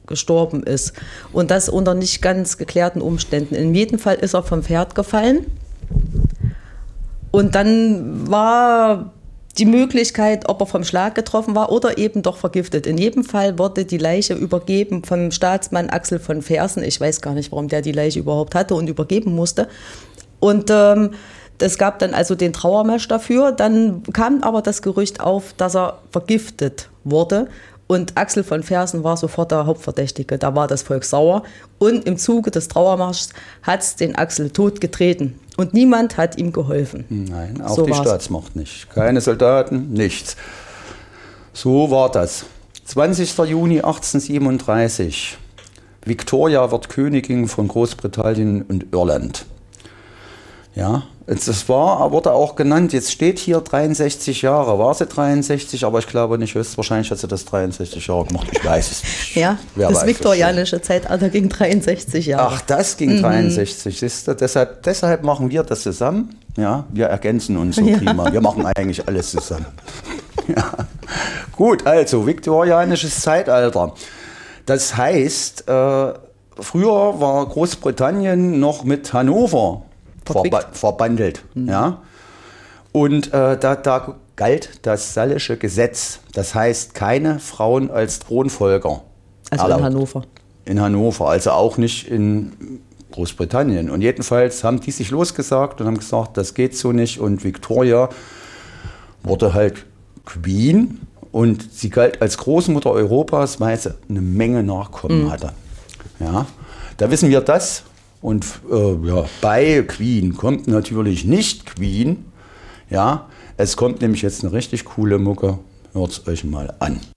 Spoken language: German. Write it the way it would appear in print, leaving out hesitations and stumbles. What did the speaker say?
gestorben ist. Und das unter nicht ganz geklärten Umständen. In jedem Fall ist er vom Pferd gefallen. Und dann war die Möglichkeit, ob er vom Schlag getroffen war oder eben doch vergiftet. In jedem Fall wurde die Leiche übergeben vom Staatsmann Axel von Fersen. Ich weiß gar nicht, warum der die Leiche überhaupt hatte und übergeben musste. Und es gab dann also den Trauermarsch dafür. Dann kam aber das Gerücht auf, dass er vergiftet wurde. Und Axel von Fersen war sofort der Hauptverdächtige. Da war das Volk sauer. Und im Zuge des Trauermarschs hat es den Axel totgetreten. Und niemand hat ihm geholfen. Nein, auch so die Staatsmacht nicht. Keine Soldaten, nichts. So war das. 20. Juni 1837. Victoria wird Königin von Großbritannien und Irland. Ja, das wurde auch genannt, jetzt steht hier 63 Jahre. War sie 63, aber ich glaube nicht, höchstwahrscheinlich hat sie das 63 Jahre gemacht. Ich weiß es nicht. Ja, das viktorianische Zeitalter ging 63 Jahre. Ach, das ging 63. Siehst du? Deshalb machen wir das zusammen. Ja, wir ergänzen uns so prima. Wir machen eigentlich alles zusammen. Ja. Gut, also viktorianisches Zeitalter. Das heißt, früher war Großbritannien noch mit Hannover verbandelt. Ja? Und da galt das Sallische Gesetz. Das heißt, keine Frauen als Thronfolger. Also in Hannover. In Hannover, also auch nicht in Großbritannien. Und jedenfalls haben die sich losgesagt und haben gesagt, das geht so nicht. Und Victoria wurde halt Queen und sie galt als Großmutter Europas, weil sie eine Menge Nachkommen hatte. Ja? Da wissen wir das. Und bei Queen kommt natürlich nicht Queen. Ja, es kommt nämlich jetzt eine richtig coole Mucke. Hört es euch mal an.